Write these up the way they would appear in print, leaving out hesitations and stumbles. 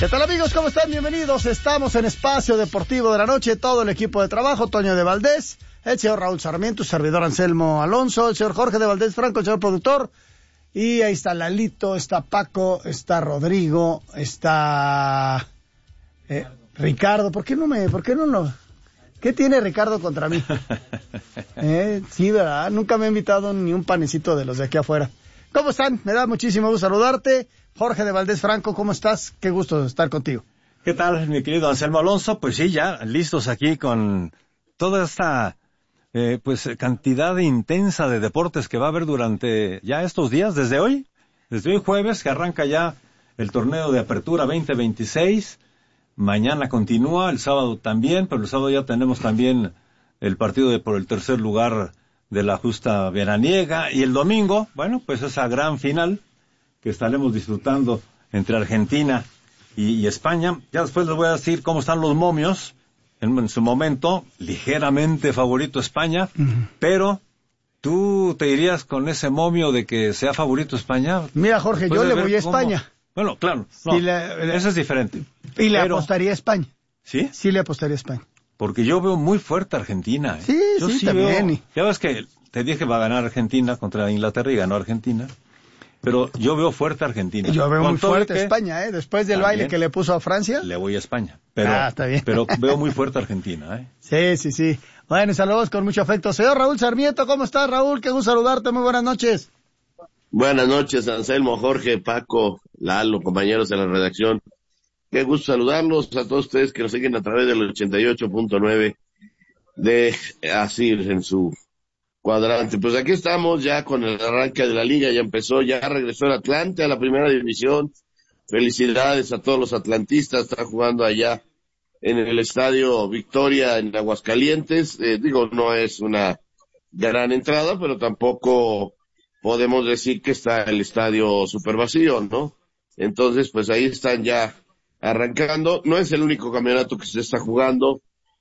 ¿Qué tal, amigos? ¿Cómo están? Bienvenidos. Estamos en Espacio Deportivo de la Noche. Todo el equipo de trabajo, Toño de Valdés, el señor Raúl Sarmiento, servidor Anselmo Alonso, el señor Jorge de Valdés Franco, el señor productor. Y ahí está Lalito, está Paco, está Rodrigo, está Ricardo. ¿Por qué no lo... ¿Qué tiene Ricardo contra mí? Sí, ¿verdad? Nunca me ha invitado ni un panecito de los de aquí afuera. ¿Cómo están? Me da muchísimo gusto saludarte. Jorge de Valdés Franco, ¿cómo estás? Qué gusto estar contigo. ¿Qué tal, mi querido Anselmo Alonso? Pues sí, ya listos aquí con toda esta cantidad intensa de deportes que va a haber durante ya estos días, desde hoy jueves, que arranca ya el torneo de apertura 2026. Mañana continúa, el sábado también, pero el sábado ya tenemos también el partido por el tercer lugar de la justa veraniega, y el domingo, bueno, pues esa gran final que estaremos disfrutando entre Argentina y España. Ya después les voy a decir cómo están los momios. En su momento, ligeramente favorito España, pero ¿tú te irías con ese momio de que sea favorito España? Mira, Jorge, yo le voy a España. Bueno, claro, no, eso es diferente. Y le apostaría a España. ¿Sí? Sí, le apostaría a España. Porque yo veo muy fuerte a Argentina. Sí, yo sí, también. Veo, ya ves que te dije que va a ganar Argentina contra Inglaterra y ganó Argentina. Pero yo veo fuerte a Argentina. Yo veo muy fuerte a España, después del baile que le puso a Francia. Le voy a España. Pero, está bien. Pero veo muy fuerte a Argentina, Sí. Bueno, saludos con mucho afecto. Señor Raúl Sarmiento, ¿cómo estás, Raúl? Qué gusto saludarte, muy buenas noches. Buenas noches, Anselmo, Jorge, Paco, Lalo, compañeros de la redacción. Qué gusto saludarlos a todos ustedes que nos siguen a través del 88.9 de Asir en su cuadrante. Pues aquí estamos ya con el arranque de la liga, ya empezó, ya regresó el Atlante a la primera división. Felicidades a todos los atlantistas, están jugando allá en el Estadio Victoria en Aguascalientes. No es una gran entrada, pero tampoco podemos decir que está el estadio super vacío, ¿no? Entonces, pues ahí están ya arrancando. No es el único campeonato que se está jugando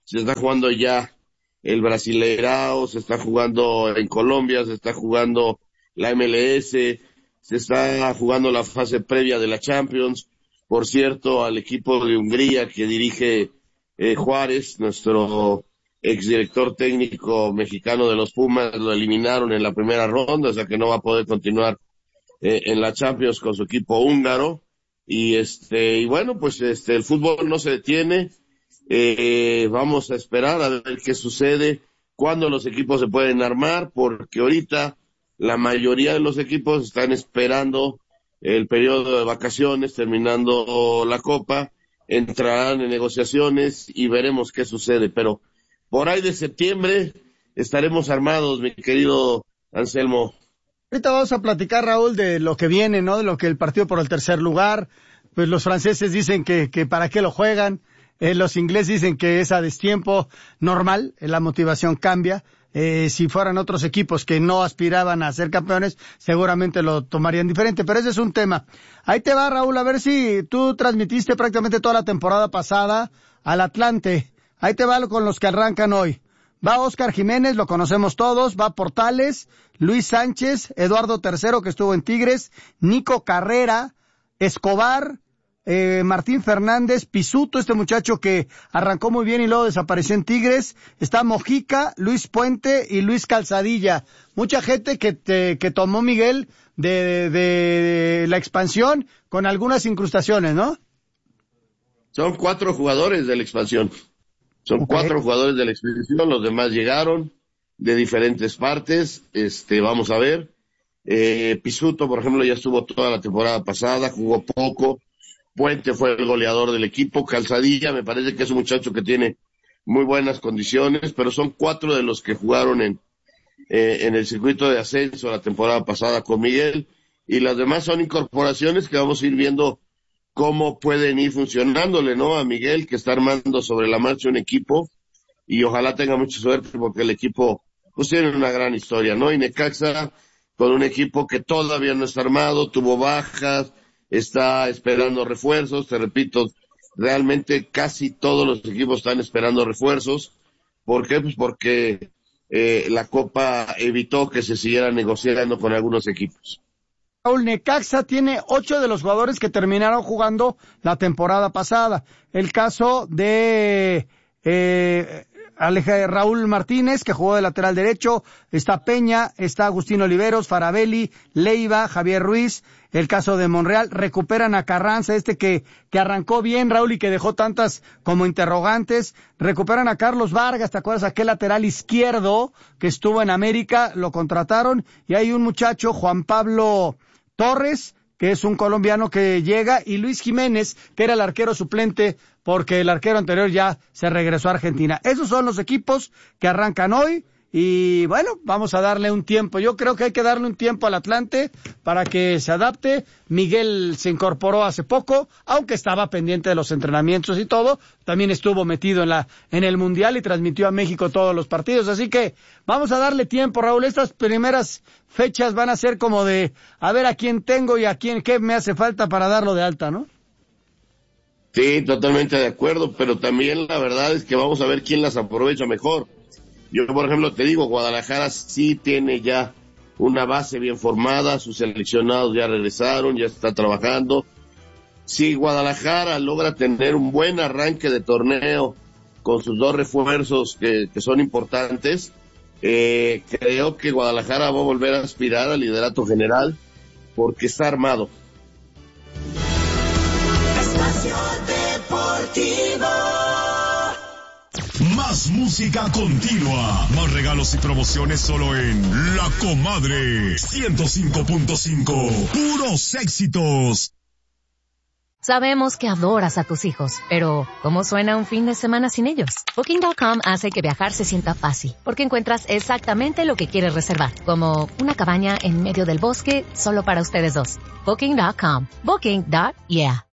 ya el Brasileirao, se está jugando en Colombia, se está jugando la MLS, se está jugando la fase previa de la Champions. Por cierto, al equipo de Hungría que dirige Juárez, nuestro exdirector técnico mexicano de los Pumas, lo eliminaron en la primera ronda, o sea que no va a poder continuar en la Champions con su equipo húngaro. Y bueno, pues el fútbol no se detiene. Vamos a esperar a ver qué sucede, cuándo los equipos se pueden armar, porque ahorita la mayoría de los equipos están esperando el periodo de vacaciones, terminando la Copa, entrarán en negociaciones y veremos qué sucede, pero por ahí de septiembre estaremos armados, mi querido Anselmo. Ahorita vamos a platicar, Raúl, de lo que viene, ¿no? De lo que el partido por el tercer lugar. Pues los franceses dicen que para qué lo juegan. Los ingleses dicen que es a destiempo normal, la motivación cambia. Si fueran otros equipos que no aspiraban a ser campeones, seguramente lo tomarían diferente, pero ese es un tema. Ahí te va, Raúl, a ver si tú transmitiste prácticamente toda la temporada pasada al Atlante. Ahí te va con los que arrancan hoy. Va Oscar Jiménez, lo conocemos todos, va Portales, Luis Sánchez, Eduardo III, que estuvo en Tigres, Nico Carrera, Escobar, Martín Fernández, Pisuto, este muchacho que arrancó muy bien y luego desapareció en Tigres, está Mojica, Luis Puente y Luis Calzadilla. Mucha gente que tomó Miguel de la expansión con algunas incrustaciones, ¿no? Son 4 jugadores de la expansión. Son 4 jugadores de la expansión, los demás llegaron de diferentes partes. Vamos a ver. Pisuto, por ejemplo, ya estuvo toda la temporada pasada, jugó poco. Puente fue el goleador del equipo. Calzadilla me parece que es un muchacho que tiene muy buenas condiciones, pero son 4 de los que jugaron en el circuito de ascenso la temporada pasada con Miguel, y las demás son incorporaciones que vamos a ir viendo cómo pueden ir funcionándole, ¿no? A Miguel, que está armando sobre la marcha un equipo, y ojalá tenga mucha suerte porque el equipo pues tiene una gran historia, ¿no? Y Necaxa, con un equipo que todavía no está armado, tuvo bajas, está esperando refuerzos, te repito, realmente casi todos los equipos están esperando refuerzos. ¿Por qué? Pues porque la Copa evitó que se siguiera negociando con algunos equipos. Raúl, Necaxa tiene 8 de los jugadores que terminaron jugando la temporada pasada. El caso de Raúl Martínez, que jugó de lateral derecho, está Peña, está Agustín Oliveros, Farabelli, Leiva, Javier Ruiz. El caso de Monreal, recuperan a Carranza, que arrancó bien, Raúl, y que dejó tantas como interrogantes. Recuperan a Carlos Vargas, ¿te acuerdas? Aquel lateral izquierdo que estuvo en América, lo contrataron. Y hay un muchacho, Juan Pablo Torres, que es un colombiano que llega, y Luis Jiménez, que era el arquero suplente, porque el arquero anterior ya se regresó a Argentina. Esos son los equipos que arrancan hoy. Y bueno, vamos a darle un tiempo. Yo creo que hay que darle un tiempo al Atlante para que se adapte. Miguel se incorporó hace poco, aunque estaba pendiente de los entrenamientos y todo. También estuvo metido en el Mundial y transmitió a México todos los partidos. Así que vamos a darle tiempo, Raúl. Estas primeras fechas van a ser como de a ver a quién tengo y a quién qué me hace falta para darlo de alta, ¿no? Sí, totalmente de acuerdo, pero también la verdad es que vamos a ver quién las aprovecha mejor. Yo, por ejemplo, te digo, Guadalajara sí tiene ya una base bien formada, sus seleccionados ya regresaron, ya está trabajando. Si Guadalajara logra tener un buen arranque de torneo con sus 2 refuerzos que son importantes, creo que Guadalajara va a volver a aspirar al liderato general porque está armado. Espacio Deportivo. Más música continua, más regalos y promociones solo en La Comadre 105.5, puros éxitos. Sabemos que adoras a tus hijos, pero ¿cómo suena un fin de semana sin ellos? Booking.com hace que viajar se sienta fácil, porque encuentras exactamente lo que quieres reservar, como una cabaña en medio del bosque solo para ustedes dos. Booking.com. Booking.yeah.